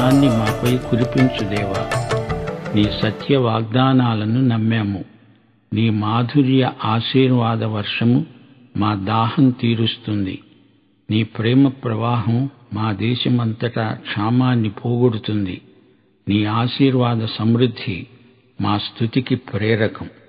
క్షేమాన్ని మాపై కురిపించు దేవా. నీ సత్య వాగ్దానాలను నమ్మాము. నీ మాధుర్య ఆశీర్వాద వర్షము మా దాహం తీరుస్తుంది. నీ ప్రేమ ప్రవాహం మా దేశమంతటా క్షామాన్ని పోగొడుతుంది. నీ ఆశీర్వాద సమృద్ధి మా స్తుతికి ప్రేరకం.